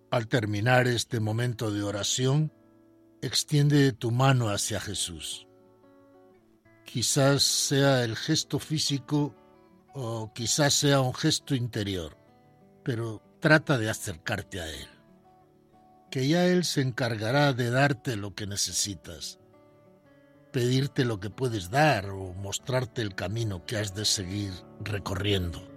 Al terminar este momento de oración, extiende tu mano hacia Jesús. Quizás sea el gesto físico o quizás sea un gesto interior, pero trata de acercarte a Él, que ya Él se encargará de darte lo que necesitas, pedirte lo que puedes dar o mostrarte el camino que has de seguir recorriendo.